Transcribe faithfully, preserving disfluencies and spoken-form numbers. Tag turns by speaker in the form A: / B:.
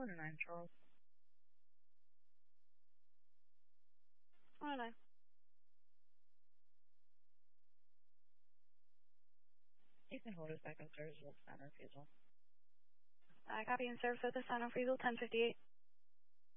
A: One oh nine, Charles.
B: one oh nine.
A: You can hold us back on Thursday, sign refusal.
B: Uh, copy and serve with the sign on refusal ten fifty-eight.